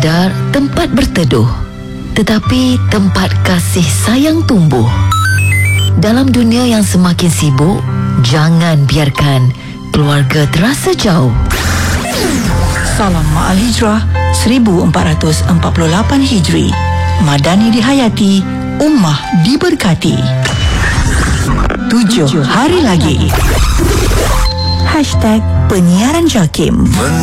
sekadar tempat berteduh, tetapi tempat kasih sayang tumbuh. Dalam dunia yang semakin sibuk, jangan biarkan keluarga terasa jauh. Salam Ma'al Hijrah 1448 Hijri. Madani dihayati, ummah diberkati. 7 hari lagi. #penyiaran JAKIM.